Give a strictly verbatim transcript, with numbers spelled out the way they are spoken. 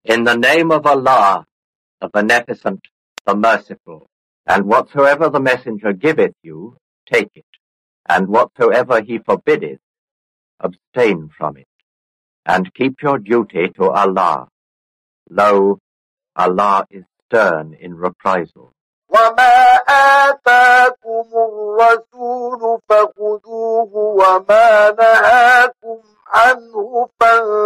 In the name of Allah, the Beneficent, the Merciful. And whatsoever the messenger giveth you, take it, and whatsoever he forbiddeth, abstain from it, and keep your duty to Allah. Lo, Allah is stern in reprisal. وَمَا آتَاكُمُ الرَّسُولُ فَخُذُوهُ وَمَا نَهَاكُمْ عَنْهُ فَانتَهُوا